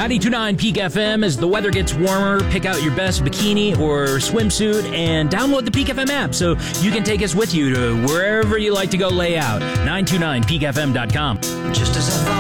92.9 Peak FM. As the weather gets warmer, pick out your best bikini or swimsuit and download the Peak FM app so you can take us with you to wherever you like to go lay out. 929peakfm.com. Just as I thought.